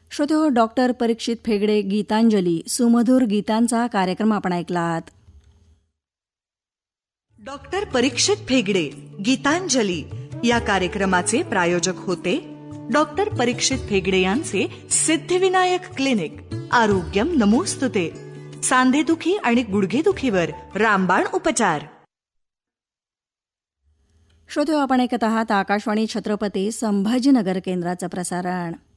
श्रोतेहो, doctor परीक्षित फेगडे गीतांजली सुमधुर गीतांचा कार्यक्रम आपण ऐकलात. डॉक्टर परीक्षित फेगडे गीतांजली या कार्यक्रमाचे प्रायोजक होते डॉक्टर परीक्षित फेगडे यांचे सिद्धिविनायक क्लिनिक. आरोग्यम नमोस्तुते. सांधेदुखी आणि गुडघेदुखीवर रामबाण उपचार. श्रोतेहो, आपण ऐकत आहात आकाशवाणी छत्रपती संभाजीनगर केंद्राचं प्रसारण.